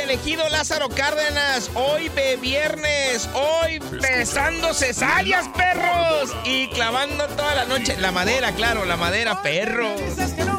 el ejido Lázaro Cárdenas. Hoy de viernes, hoy pesando cesáreas, perros. Y clavando toda la noche. La madera, claro, la madera, perros.